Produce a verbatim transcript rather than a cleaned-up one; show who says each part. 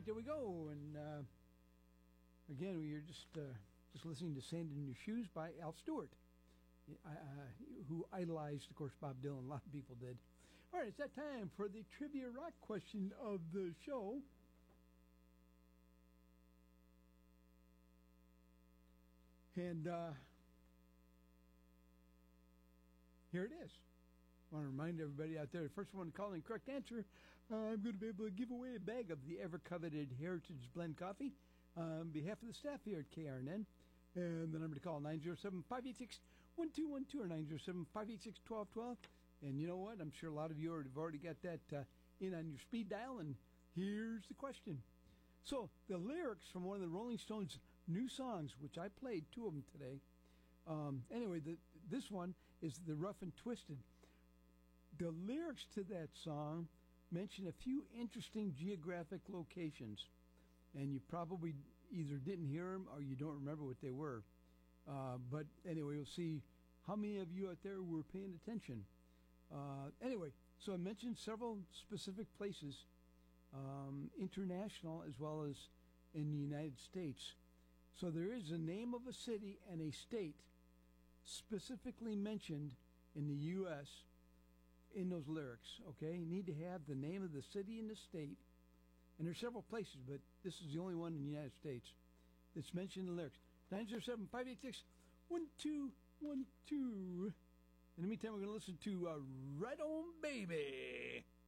Speaker 1: right, there we go. And uh, again, we are just uh, just listening to "Sand in Your Shoes" by Al Stewart, uh, who idolized, of course, Bob Dylan. A lot of people did. All right, it's that time for the trivia rock question of the show. And uh, here it is. I want to remind everybody out there, the first one to call in the correct answer, uh, I'm going to be able to give away a bag of the ever-coveted Heritage Blend Coffee on behalf of the staff here at K R N N. And the number to call, nine oh seven, five eight six, one two one two or nine oh seven, five eight six, one two one two. And you know what? I'm sure a lot of you have already got that uh, in on your speed dial. And here's the question. So the lyrics from one of the Rolling Stones' new songs, which I played two of them today. Um, anyway, the, this one is The Rough and Twisted. The lyrics to that song mention a few interesting geographic locations, and you probably either didn't hear them or you don't remember what they were. Uh, but anyway, we'll see how many of you out there were paying attention. Uh, anyway, so I mentioned several specific places, um, international as well as in the United States. So there is a name of a city and a state specifically mentioned in the U S in those lyrics, okay? You need to have the name of the city and the state. And there's several places, but this is the only one in the United States that's mentioned in the lyrics. nine oh seven, five eight six, one two one two. In the meantime, we're going to listen to uh, Right On Baby.